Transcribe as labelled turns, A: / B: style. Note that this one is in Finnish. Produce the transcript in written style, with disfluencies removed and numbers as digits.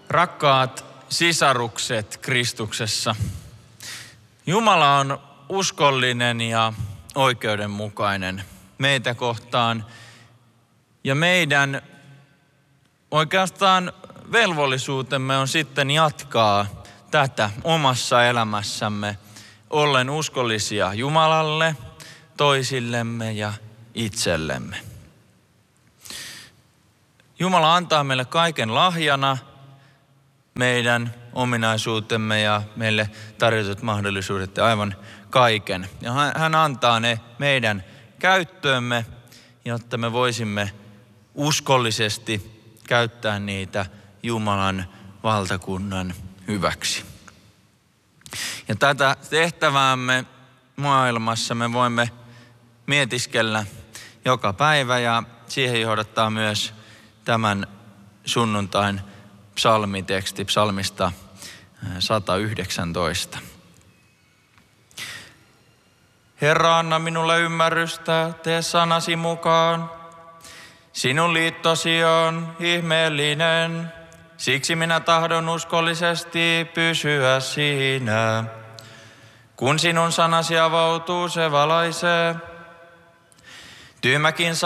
A: Rakkaat sisarukset Kristuksessa, Jumala on uskollinen ja oikeudenmukainen meitä kohtaan. Ja meidän oikeastaan velvollisuutemme on sitten jatkaa tätä omassa elämässämme, ollen uskollisia Jumalalle, toisillemme ja itsellemme. Jumala antaa meille kaiken lahjana, meidän ominaisuutemme ja meille tarjotut mahdollisuudet ja aivan kaiken. Ja hän antaa ne meidän käyttöömme, jotta me voisimme uskollisesti käyttää niitä Jumalan valtakunnan hyväksi. Ja tätä tehtäväämme maailmassa me voimme mietiskellä joka päivä ja siihen johdattaa myös tämän sunnuntain psalmiteksti psalmista 119. Herra, anna minulle ymmärrystä, tee sanasi mukaan. Sinun liittosi on ihmeellinen, siksi minä tahdon uskollisesti pysyä siinä. Kun sinun sanasi avautuu, se valaisee. Tyhmäkin